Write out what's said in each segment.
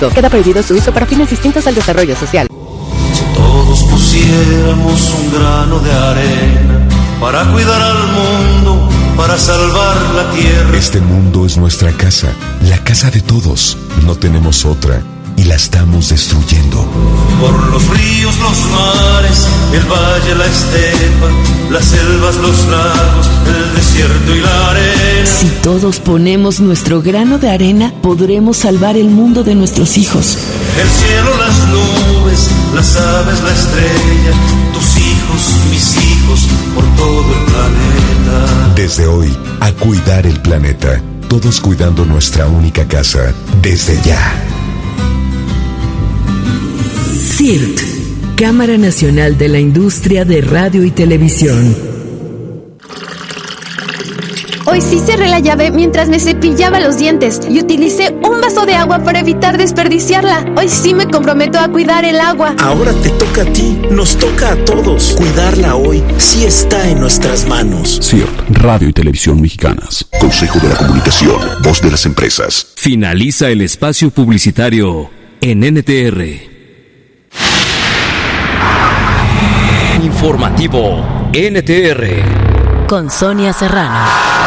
Queda prohibido su uso para fines distintos al desarrollo social. Si todos pusiéramos un grano de arena para cuidar al mundo, para salvar la tierra. Este mundo es nuestra casa, la casa de todos. No tenemos otra y la estamos destruyendo. Por los ríos, los mares, el valle, la estepa, las selvas, los lagos, el desierto y la arena. Si todos ponemos nuestro grano de arena, podremos salvar el mundo de nuestros hijos. El cielo, las nubes, las aves, la estrella, tus hijos, mis hijos, por todo el planeta. Desde hoy, a cuidar el planeta. Todos cuidando nuestra única casa, desde ya. CIRT, Cámara Nacional de la Industria de Radio y Televisión. Hoy sí cerré la llave mientras me cepillaba los dientes y utilicé un vaso de agua para evitar desperdiciarla. Hoy sí me comprometo a cuidar el agua. Ahora te toca a ti, nos toca a todos. Cuidarla hoy sí está en nuestras manos. CIRT, Radio y Televisión Mexicanas. Consejo de la Comunicación, voz de las empresas. Finaliza el espacio publicitario en NTR. Informativo NTR con Sonia Serrano.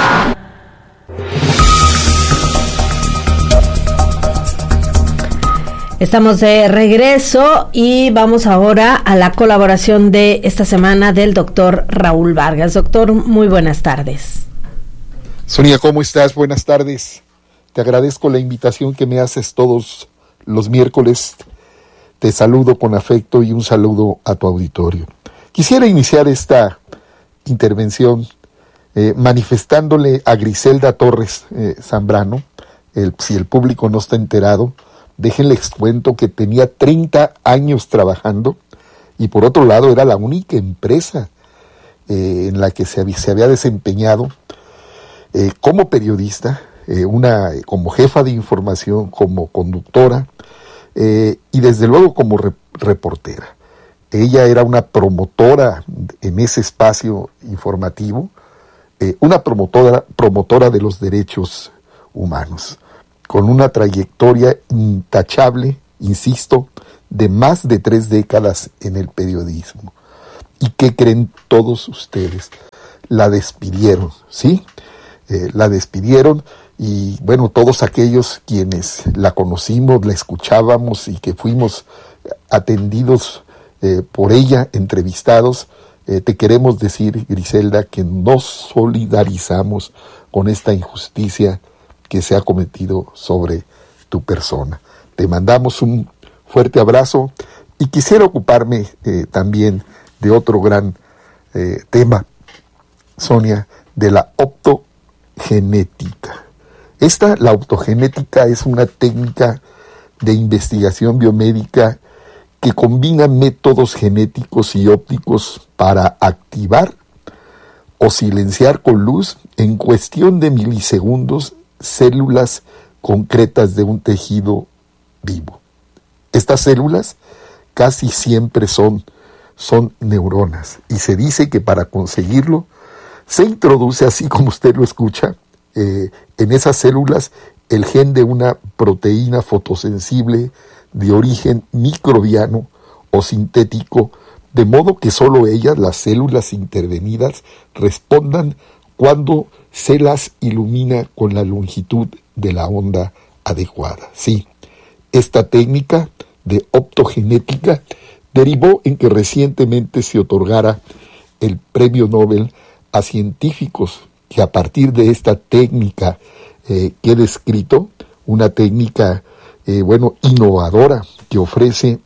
Estamos de regreso y vamos ahora a la colaboración de esta semana del doctor Raúl Vargas. Doctor, muy buenas tardes. Sonia, ¿cómo estás? Buenas tardes. Te agradezco la invitación que me haces todos los miércoles. Te saludo con afecto y un saludo a tu auditorio. Quisiera iniciar esta intervención manifestándole a Griselda Torres Zambrano, si el público no está enterado, déjenles cuento que tenía 30 años trabajando y por otro lado era la única empresa en la que se había desempeñado como periodista, como jefa de información, como conductora y desde luego como reportera. Ella era una promotora en ese espacio informativo, una promotora de los derechos humanos, con una trayectoria intachable, insisto, de más de 3 décadas en el periodismo. ¿Y qué creen todos ustedes? La despidieron, ¿sí? La despidieron y bueno, todos aquellos quienes la conocimos, la escuchábamos y que fuimos atendidos por ella, entrevistados, te queremos decir, Griselda, que nos solidarizamos con esta injusticia que se ha cometido sobre tu persona. Te mandamos un fuerte abrazo y quisiera ocuparme también de otro gran tema, Sonia, de la optogenética. La optogenética es una técnica de investigación biomédica que combina métodos genéticos y ópticos para activar o silenciar con luz en cuestión de milisegundos células concretas de un tejido vivo. Estas células casi siempre son neuronas y se dice que para conseguirlo se introduce, así como usted lo escucha, en esas células el gen de una proteína fotosensible de origen microbiano o sintético, de modo que solo ellas, las células intervenidas, respondan cuando se las ilumina con la longitud de la onda adecuada. Sí, esta técnica de optogenética derivó en que recientemente se otorgara el Premio Nobel a científicos que a partir de esta técnica que he descrito, una técnica innovadora que ofrece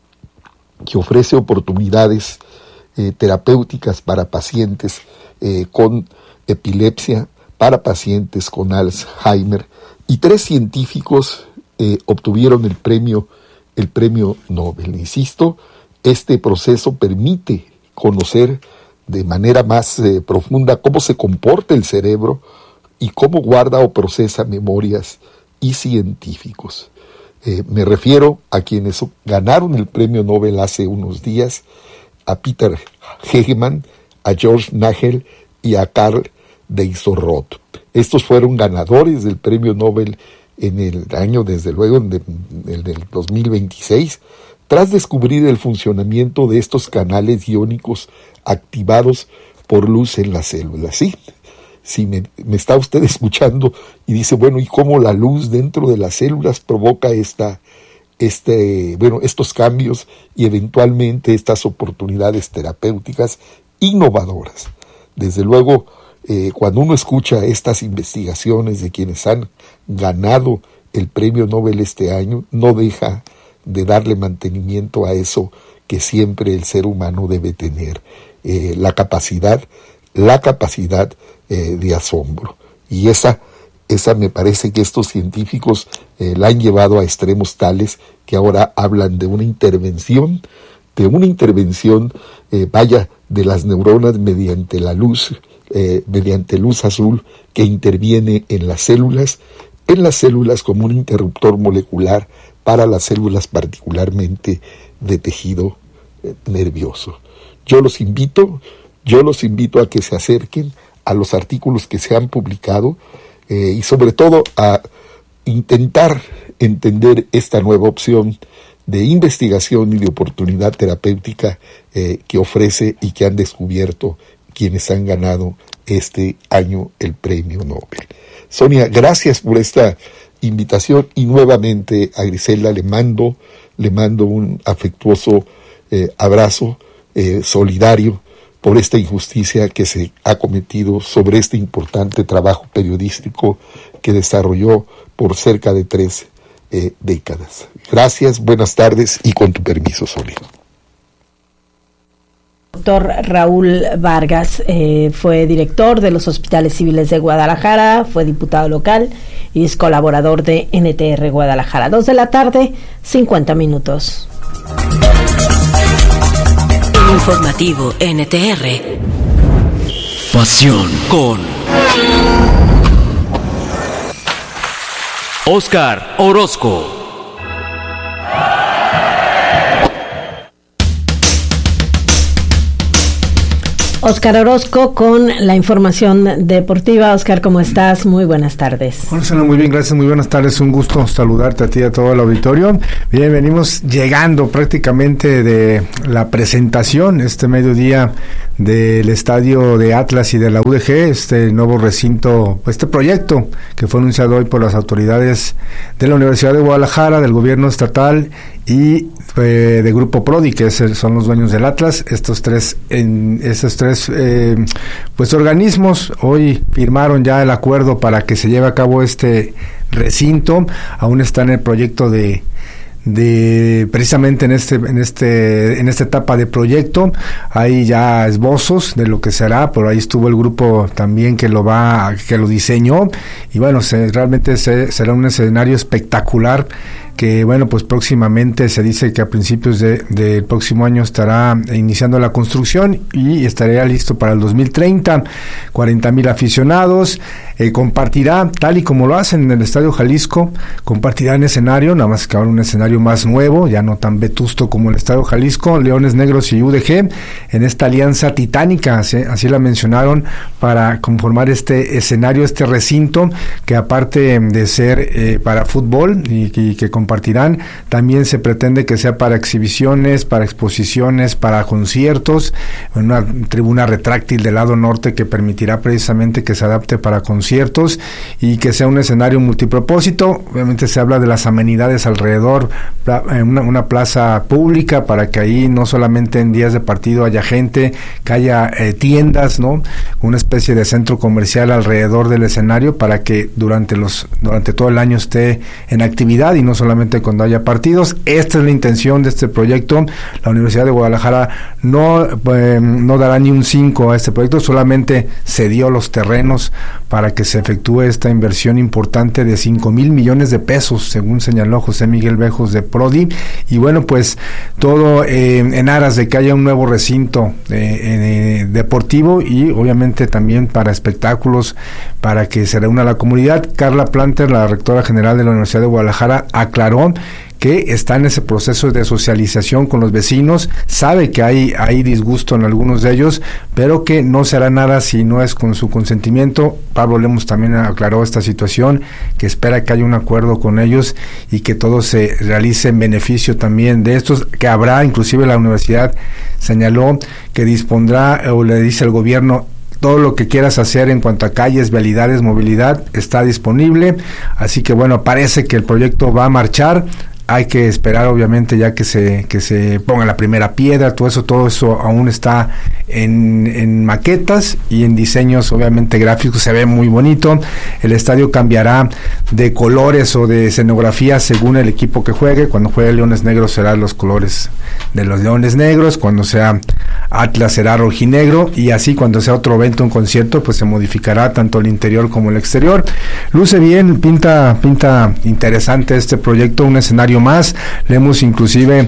oportunidades terapéuticas para pacientes con epilepsia, para pacientes con Alzheimer, y 3 científicos obtuvieron el premio Nobel. Insisto, este proceso permite conocer de manera más profunda cómo se comporta el cerebro y cómo guarda o procesa memorias y científicos. Me refiero a quienes ganaron el premio Nobel hace unos días, a Peter Hegemann, a George Nagel y a Karl Deisselroth. Estos fueron ganadores del premio Nobel en el año, desde luego, en el 2026, tras descubrir el funcionamiento de estos canales iónicos activados por luz en las células. ¿Sí? Si me está usted escuchando y dice, bueno, ¿y cómo la luz dentro de las células provoca estos cambios y eventualmente estas oportunidades terapéuticas innovadoras? Desde luego, cuando uno escucha estas investigaciones de quienes han ganado el premio Nobel este año, no deja de darle mantenimiento a eso que siempre el ser humano debe tener, la capacidad de asombro. Y esa me parece que estos científicos la han llevado a extremos tales que ahora hablan de una intervención, de las neuronas mediante la luz, mediante luz azul que interviene en las células como un interruptor molecular para las células particularmente de tejido nervioso. Yo los invito a que se acerquen a los artículos que se han publicado y sobre todo a intentar entender esta nueva opción de investigación y de oportunidad terapéutica que ofrece y que han descubierto quienes han ganado este año el premio Nobel. Sonia, gracias por esta invitación y nuevamente a Griselda le mando un afectuoso abrazo solidario por esta injusticia que se ha cometido sobre este importante trabajo periodístico que desarrolló por cerca de 3 décadas. Gracias, buenas tardes y con tu permiso, Sonia. Doctor Raúl Vargas fue director de los Hospitales Civiles de Guadalajara, fue diputado local y es colaborador de NTR Guadalajara. 2:50 p.m. Informativo NTR. Pasión con Óscar Orozco. Óscar Orozco con la información deportiva. Óscar, ¿cómo estás? Muy buenas tardes. Hola, muy bien, gracias, muy buenas tardes. Un gusto saludarte a ti y a todo el auditorio. Bien, venimos llegando prácticamente de la presentación este mediodía del estadio de Atlas y de la UDG, este nuevo recinto, este proyecto que fue anunciado hoy por las autoridades de la Universidad de Guadalajara, del gobierno estatal y de Grupo Prodi, que son los dueños del Atlas. Estos tres organismos hoy firmaron ya el acuerdo para que se lleve a cabo este recinto. Aún está en el proyecto de precisamente en esta etapa de proyecto. Hay ya esbozos de lo que será, por ahí estuvo el grupo también que lo diseñó, y bueno, realmente será un escenario espectacular que bueno, pues próximamente se dice que a principios del próximo año estará iniciando la construcción y estaría listo para el 2030. 40,000 aficionados, compartirá, tal y como lo hacen en el Estadio Jalisco, compartirán escenario, nada más que ahora un escenario más nuevo, ya no tan vetusto como el Estadio Jalisco, Leones Negros y UDG, en esta alianza titánica, así la mencionaron, para conformar este escenario, este recinto, que aparte de ser para fútbol y que compartirán, también se pretende que sea para exhibiciones, para exposiciones, para conciertos, una tribuna retráctil del lado norte que permitirá precisamente que se adapte para conciertos y que sea un escenario multipropósito. Obviamente se habla de las amenidades alrededor, una plaza pública para que ahí no solamente en días de partido haya gente, que haya tiendas, ¿no? Una especie de centro comercial alrededor del escenario para que durante todo el año esté en actividad y no solamente cuando haya partidos. Esta es la intención de este proyecto. La Universidad de Guadalajara no dará ni un 5 a este proyecto, solamente cedió los terrenos para que se efectúe esta inversión importante de 5,000 millones de pesos, según señaló José Miguel Bejos de Prodi. Y bueno, pues todo en aras de que haya un nuevo recinto deportivo y obviamente también para espectáculos, para que se reúna la comunidad. Carla Planter, la rectora general de la Universidad de Guadalajara, aclaró que está en ese proceso de socialización con los vecinos, sabe que hay disgusto en algunos de ellos, pero que no se hará nada si no es con su consentimiento. Pablo Lemos también aclaró esta situación, que espera que haya un acuerdo con ellos y que todo se realice en beneficio también de estos, que habrá, inclusive la universidad señaló que dispondrá, o le dice al gobierno, todo lo que quieras hacer en cuanto a calles, vialidades, movilidad, está disponible. Así que bueno, parece que el proyecto va a marchar. Hay que esperar, obviamente, ya que se ponga la primera piedra, todo eso aún está en maquetas y en diseños, obviamente, gráficos. Se ve muy bonito. El estadio cambiará de colores o de escenografía según el equipo que juegue. Cuando juegue Leones Negros serán los colores de los Leones Negros, cuando sea Atlas será rojinegro, y así cuando sea otro evento, un concierto, pues se modificará tanto el interior como el exterior. Luce bien, pinta interesante este proyecto, un escenario más. Lemos inclusive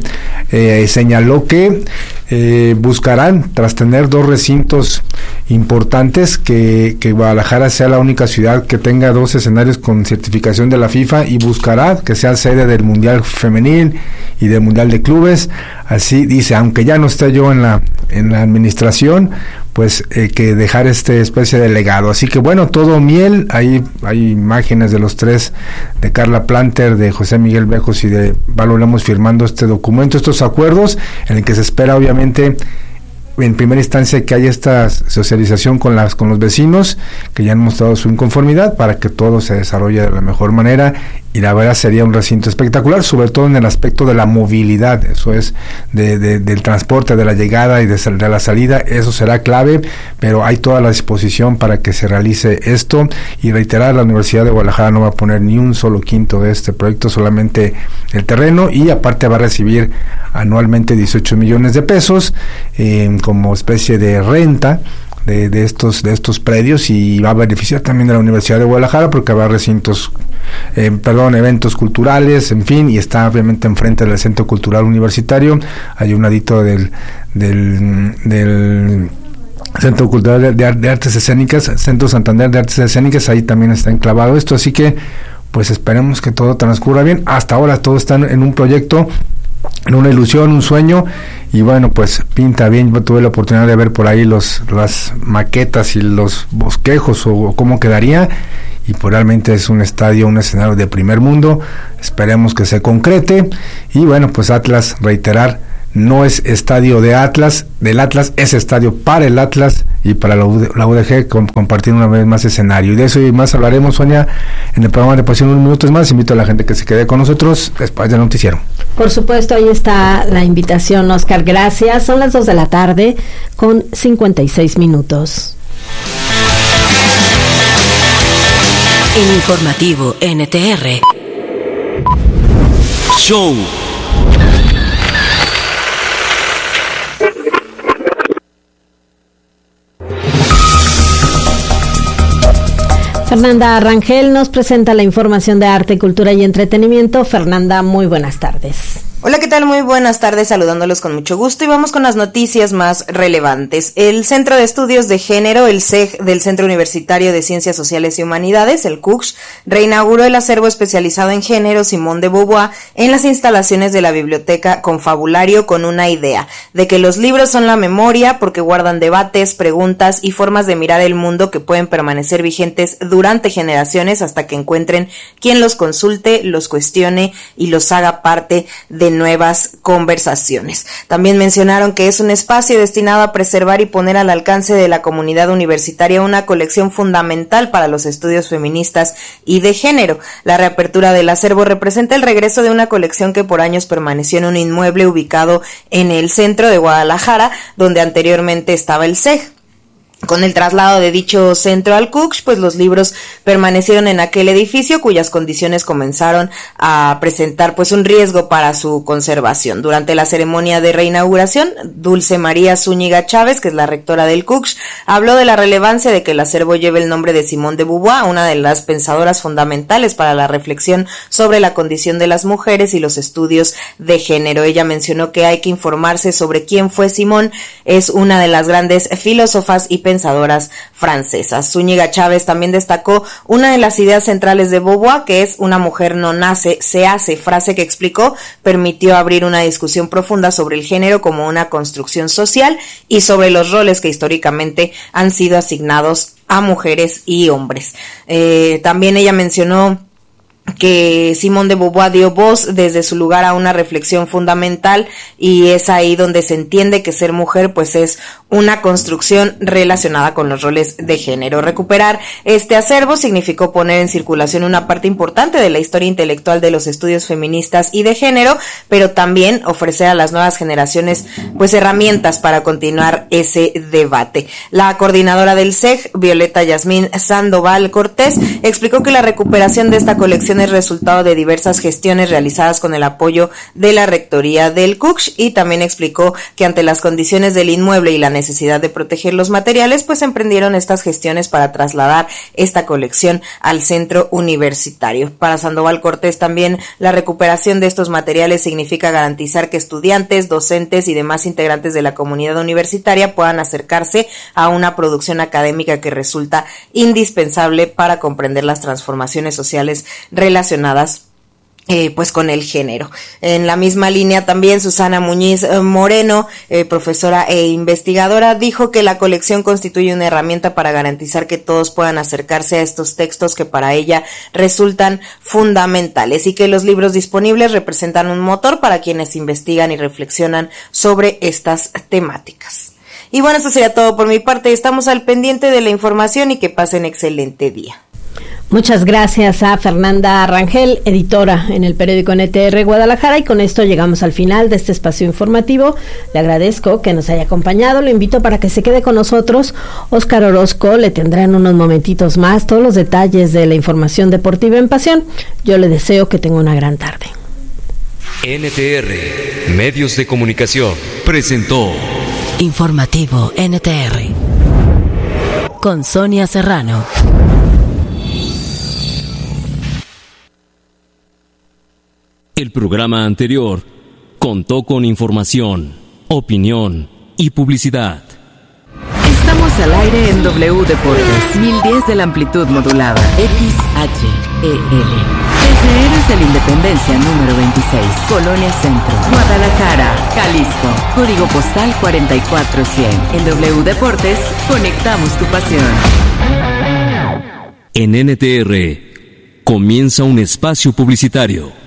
señaló que buscarán, tras tener 2 recintos importantes, que Guadalajara sea la única ciudad que tenga 2 escenarios con certificación de la FIFA, y buscará que sea sede del Mundial Femenil y del Mundial de Clubes. Así dice, aunque ya no esté yo en la administración, pues que dejar especie de legado. Así que bueno, todo miel. Hay imágenes de los 3, de Carla Planter, de José Miguel Bejos y de Pablo Lemos, firmando este documento, estos acuerdos, en el que se espera, obviamente, en primera instancia, que haya esta socialización con los vecinos que ya han mostrado su inconformidad, para que todo se desarrolle de la mejor manera. Y la verdad sería un recinto espectacular, sobre todo en el aspecto de la movilidad, eso es, del transporte, de la llegada y de la salida. Eso será clave, pero hay toda la disposición para que se realice esto. Y reiterar, la Universidad de Guadalajara no va a poner ni un solo quinto de este proyecto, solamente el terreno, y aparte va a recibir anualmente 18 millones de pesos como especie de renta de estos predios, y va a beneficiar también a la Universidad de Guadalajara, porque habrá eventos culturales, en fin, y está obviamente enfrente del Centro Cultural Universitario. Hay un ladito del Centro Cultural de Artes Escénicas, Centro Santander de Artes Escénicas, ahí también está enclavado esto. Así que pues esperemos que todo transcurra bien. Hasta ahora todo está en un proyecto, en una ilusión, un sueño, y bueno, pues pinta bien. Yo tuve la oportunidad de ver por ahí las maquetas y los bosquejos o cómo quedaría, y pues realmente es un estadio, un escenario de primer mundo. Esperemos que se concrete. Y bueno, pues Atlas, reiterar, no es estadio del Atlas, es estadio para el Atlas y para la UDG, compartir una vez más escenario. Y de eso y más hablaremos, Sonia, en el programa de Pasión, unos minutos más. Invito a la gente que se quede con nosotros después del noticiero. Por supuesto, ahí está la invitación, Oscar, gracias. Son las 2 de la tarde con 56 minutos. En Informativo NTR. Show. Fernanda Rangel nos presenta la información de arte, cultura y entretenimiento. Fernanda, muy buenas tardes. Hola, ¿qué tal? Muy buenas tardes, saludándolos con mucho gusto, y vamos con las noticias más relevantes. El Centro de Estudios de Género, el CEG del Centro Universitario de Ciencias Sociales y Humanidades, el CUCH, reinauguró el acervo especializado en género Simone de Beauvoir en las instalaciones de la biblioteca Confabulario, con una idea de que los libros son la memoria, porque guardan debates, preguntas y formas de mirar el mundo que pueden permanecer vigentes durante generaciones, hasta que encuentren quien los consulte, los cuestione y los haga parte de nuevas conversaciones. También mencionaron que es un espacio destinado a preservar y poner al alcance de la comunidad universitaria una colección fundamental para los estudios feministas y de género. La reapertura del acervo representa el regreso de una colección que por años permaneció en un inmueble ubicado en el centro de Guadalajara, donde anteriormente estaba el CEG. Con el traslado de dicho centro al CUCH, pues los libros permanecieron en aquel edificio, cuyas condiciones comenzaron a presentar pues un riesgo para su conservación. Durante la ceremonia de reinauguración, Dulce María Zúñiga Chávez, que es la rectora del CUCH, habló de la relevancia de que el acervo lleve el nombre de Simone de Beauvoir, una de las pensadoras fundamentales para la reflexión sobre la condición de las mujeres y los estudios de género. Ella mencionó que hay que informarse sobre quién fue Simone. Es una de las grandes filósofas y pensadoras francesas. Zúñiga Chávez también destacó una de las ideas centrales de Beauvoir, que es una mujer no nace, se hace, frase que explicó permitió abrir una discusión profunda sobre el género como una construcción social y sobre los roles que históricamente han sido asignados a mujeres y hombres. También ella mencionó que Simone de Beauvoir dio voz desde su lugar a una reflexión fundamental, y es ahí donde se entiende que ser mujer pues es una construcción relacionada con los roles de género. Recuperar este acervo significó poner en circulación una parte importante de la historia intelectual de los estudios feministas y de género, pero también ofrecer a las nuevas generaciones pues herramientas para continuar ese debate. La coordinadora del CEG, Violeta Yasmín Sandoval Cortés, explicó que la recuperación de esta colección es resultado de diversas gestiones realizadas con el apoyo de la rectoría del CUCSH, y también explicó que ante las condiciones del inmueble y la necesidad de proteger los materiales, pues emprendieron estas gestiones para trasladar esta colección al centro universitario. Para Sandoval Cortés también la recuperación de estos materiales significa garantizar que estudiantes, docentes y demás integrantes de la comunidad universitaria puedan acercarse a una producción académica que resulta indispensable para comprender las transformaciones sociales relacionadas pues con el género. En la misma línea también Susana Muñiz Moreno, profesora e investigadora, dijo que la colección constituye una herramienta para garantizar que todos puedan acercarse a estos textos que para ella resultan fundamentales, y que los libros disponibles representan un motor para quienes investigan y reflexionan sobre estas temáticas. Y bueno, esto sería todo por mi parte. Estamos al pendiente de la información y que pasen excelente día. Muchas gracias a Fernanda Rangel, editora en el periódico NTR Guadalajara, y con esto llegamos al final de este espacio informativo. Le agradezco que nos haya acompañado, lo invito para que se quede con nosotros. Óscar Orozco le tendrá en unos momentitos más todos los detalles de la información deportiva en Pasión. Yo le deseo que tenga una gran tarde. NTR, Medios de Comunicación, presentó Informativo NTR con Sonia Serrano. El programa anterior contó con información, opinión y publicidad. Estamos al aire en W Deportes, 1010 de la amplitud modulada, XHEL. Desde Héroes de la Independencia número 26, Colonia Centro, Guadalajara, Jalisco, código postal 44100. En W Deportes, conectamos tu pasión. En NTR comienza un espacio publicitario.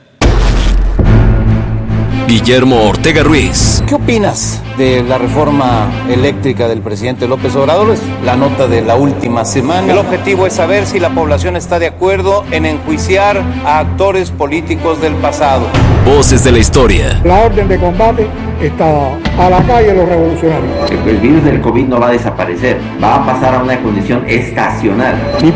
Guillermo Ortega Ruiz. ¿Qué opinas de la reforma eléctrica del presidente López Obrador? Es la nota de la última semana. El objetivo es saber si la población está de acuerdo en enjuiciar a actores políticos del pasado. Voces de la historia. La orden de combate está a la calle los revolucionarios. El virus del COVID no va a desaparecer, va a pasar a una condición estacional.